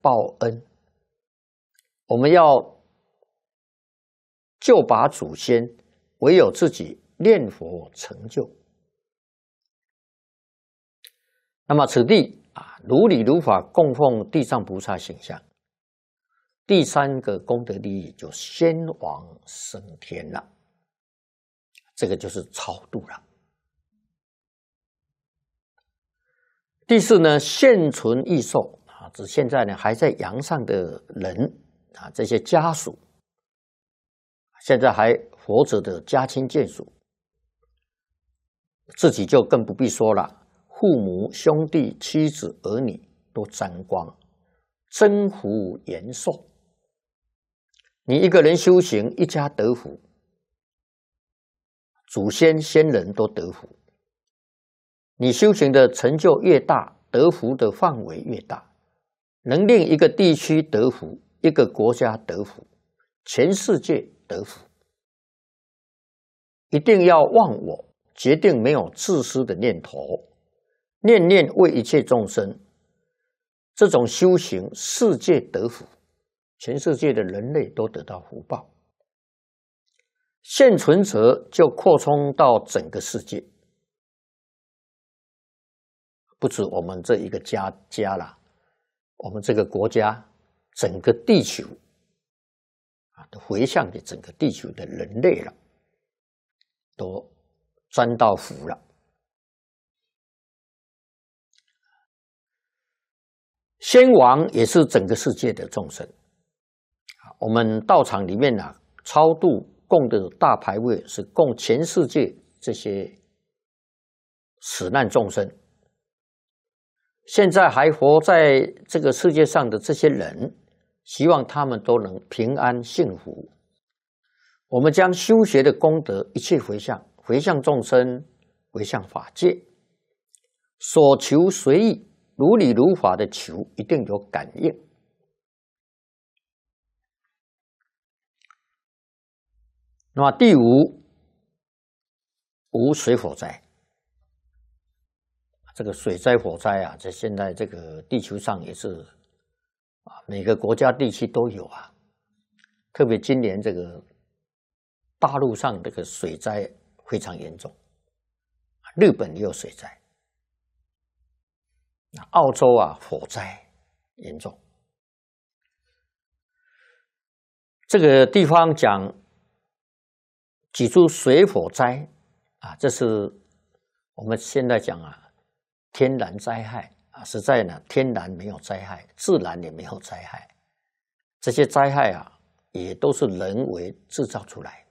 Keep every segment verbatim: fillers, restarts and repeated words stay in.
报恩，我们要救拔祖先，唯有自己念佛成就。那么此地啊，如理如法供奉地藏菩萨形象，第三个功德利益就先往升天了，这个就是超度了。第四呢，现存异寿啊，指现在呢还在阳上的人啊，这些家属，现在还活着的家亲眷属，自己就更不必说了。父母、兄弟、妻子、儿女都沾光，增福延寿。你一个人修行，一家得福，祖先先人都得福。你修行的成就越大，得福的范围越大，能令一个地区得福，一个国家得福，全世界得福。一定要忘我，决定没有自私的念头，念念为一切众生，这种修行，世界得福，全世界的人类都得到福报。现存者就扩充到整个世界，不止我们这一个家家啦，我们这个国家，整个地球啊，都回向给整个地球的人类了，都沾到福了。先王也是整个世界的众生，我们道场里面啊，超度供的大牌位是供全世界这些死难众生。现在还活在这个世界上的这些人，希望他们都能平安幸福。我们将修学的功德一切回向，回向众生，回向法界，所求随意，如理如法的求，一定有感应。那么第五，无水火灾。这个水灾火灾啊，在现在这个地球上也是啊，每个国家地区都有啊。特别今年这个大陆上这个水灾非常严重，日本也有水灾，澳洲啊火灾严重。这个地方讲举出水火灾啊，这是我们现在讲啊。天然灾害啊，实在呢，天然没有灾害，自然也没有灾害。这些灾害啊，也都是人为制造出来。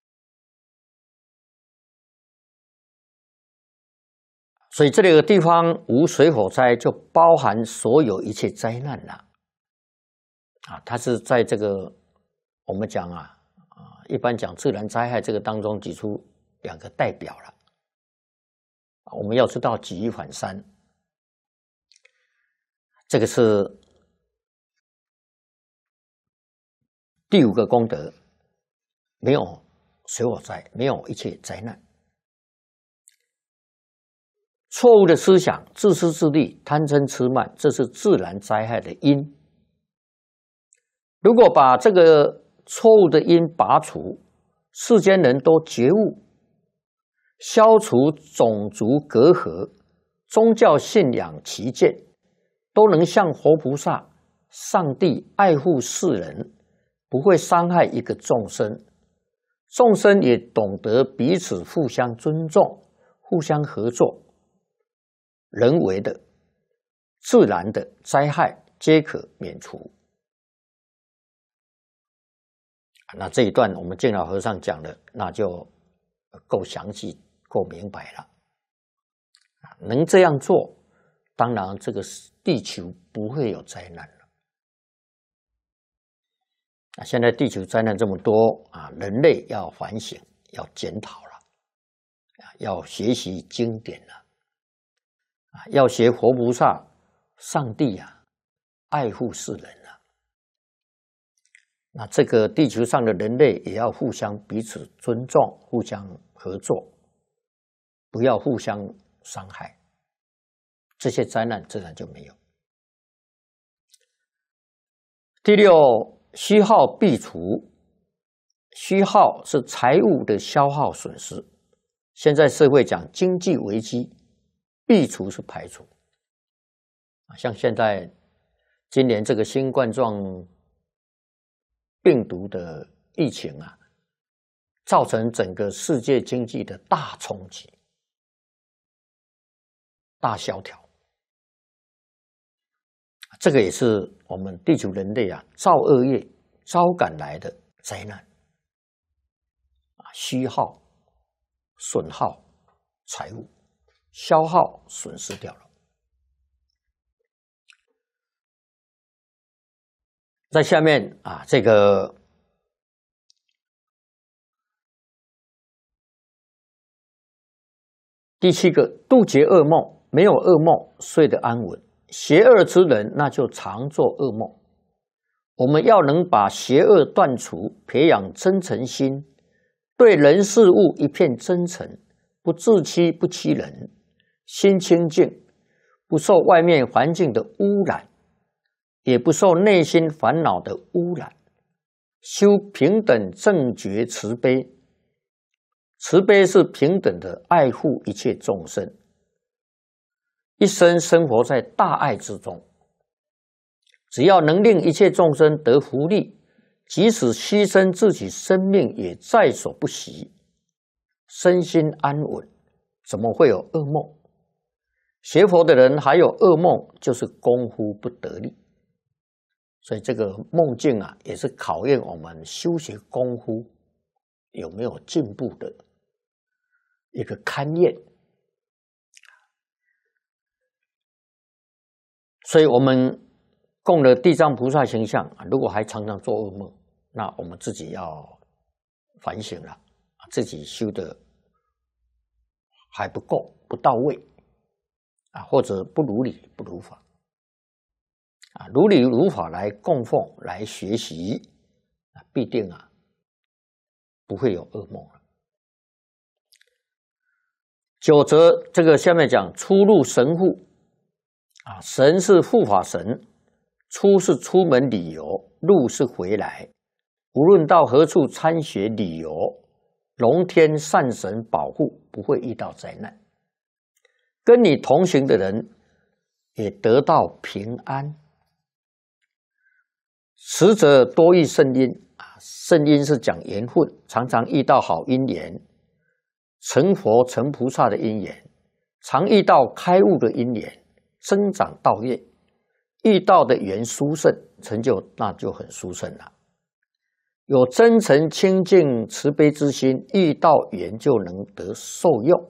所以这里的地方无水火灾，就包含所有一切灾难了。啊，它是在这个我们讲啊啊，一般讲自然灾害这个当中举出两个代表了。我们要知道举一反三，这个是第五个功德，没有水火灾，没有一切灾难。错误的思想、自私自利、贪嗔痴慢，这是自然灾害的因。如果把这个错误的因拔除，世间人都觉悟，消除种族隔阂，宗教信仰旗舰，都能像活菩萨、上帝爱护世人，不会伤害一个众生。众生也懂得彼此互相尊重、互相合作，人为的、自然的灾害皆可免除。那这一段我们净老和尚讲的，那就够详细、够明白了。能这样做，当然这个地球不会有灾难了。现在地球灾难这么多啊，人类要反省、要检讨了，要学习经典了，要学活菩萨、上帝啊，爱护世人了。那这个地球上的人类也要互相彼此尊重、互相合作，不要互相伤害，这些灾难自然就没有。 第六，虚耗必除。虚耗是财物的消耗损失。现在社会讲经济危机，必除是排除。像现在今年这个新冠状病毒的疫情啊，造成整个世界经济的大冲击、大萧条。这个也是我们地球人类啊造恶业招赶来的灾难啊，虚耗、损耗财物，消耗损失掉了。在下面啊，这个第七个，杜绝噩梦，没有噩梦，睡得安稳。邪恶之人，那就常做噩梦。我们要能把邪恶断除，培养真诚心，对人事物一片真诚，不自欺，不欺人，心清净，不受外面环境的污染，也不受内心烦恼的污染。修平等正觉慈悲，慈悲是平等的爱护一切众生。一生生活在大爱之中，只要能令一切众生得福利，即使牺牲自己生命也在所不惜，身心安稳，怎么会有噩梦？学佛的人还有噩梦，就是功夫不得力。所以这个梦境啊，也是考验我们修学功夫有没有进步的一个勘验。所以我们供了地藏菩萨形象，如果还常常做噩梦，那我们自己要反省了，自己修的还不够，不到位啊，或者不如理不如法啊，如理如法来供奉来学习，必定啊不会有噩梦了。九则这个下面讲出入神护。啊，神是护法神，出是出门理由，入是回来。无论到何处参学理由，龙天善神保护，不会遇到灾难。跟你同行的人也得到平安。实则多遇圣因啊，圣因是讲缘分，常常遇到好因缘，成佛成菩萨的因缘，常遇到开悟的因缘。增长道业，遇到的缘殊胜，成就那就很殊胜了。有真诚清净慈悲之心，遇到缘就能得受用。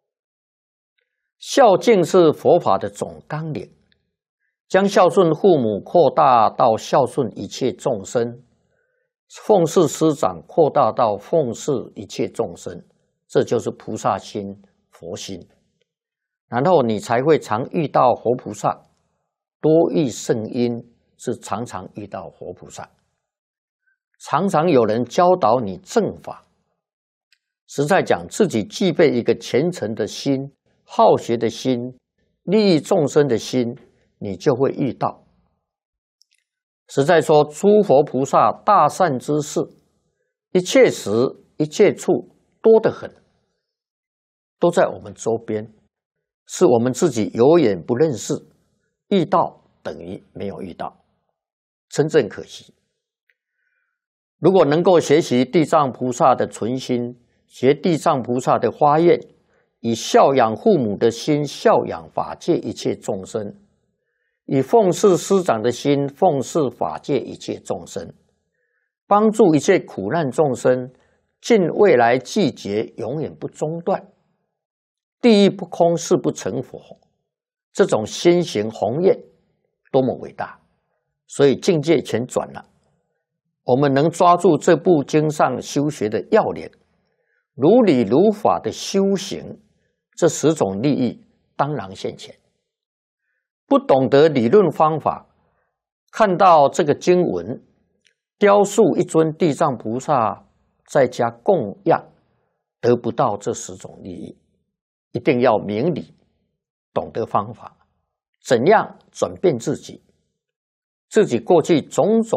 孝敬是佛法的总纲领，将孝顺父母扩大到孝顺一切众生，奉事师长扩大到奉事一切众生，这就是菩萨心、佛心。然后你才会常遇到活菩萨，多遇圣因是常常遇到活菩萨，常常有人教导你正法。实在讲，自己具备一个虔诚的心、好学的心、利益众生的心，你就会遇到。实在说，诸佛菩萨大善之事，一切时一切处多得很，都在我们周边。是我们自己有眼不认识，遇到等于没有遇到，真正可惜。如果能够学习地藏菩萨的纯心，学地藏菩萨的发愿，以孝养父母的心孝养法界一切众生，以奉事师长的心奉事法界一切众生，帮助一切苦难众生，尽未来季节永远不中断。地狱不空，誓不成佛。这种心行宏愿多么伟大！所以境界全转了。我们能抓住这部经上修学的要领，如理如法的修行，这十种利益当然现前。不懂得理论方法，看到这个经文雕塑一尊地藏菩萨在家供养，得不到这十种利益。一定要明理，懂得方法，怎样转变自己，自己过去种种